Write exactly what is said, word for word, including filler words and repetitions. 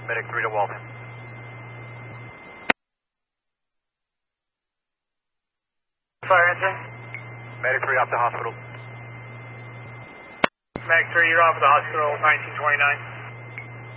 Medic three to Waltham. Fire engine. Medic three off the hospital. Medic three, you're off the hospital, nineteen twenty-nine.